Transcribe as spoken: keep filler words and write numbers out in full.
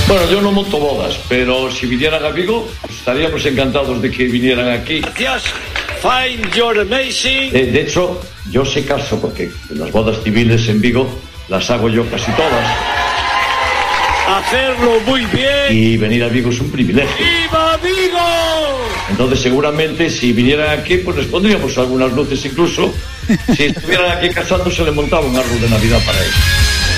Bueno, yo no monto bodas, pero si vinieran a Vigo, estaríamos encantados de que vinieran aquí. Gracias. Fine, you're amazing. Eh, de hecho, yo sé caso porque las bodas civiles en Vigo las hago yo casi todas. Hacerlo muy bien. Y venir a Vigo es un privilegio. ¡Viva Vigo! Entonces, seguramente, si vinieran aquí, pues les pondríamos algunas luces incluso. Si estuvieran aquí casándose, le montaba un árbol de Navidad para ellos.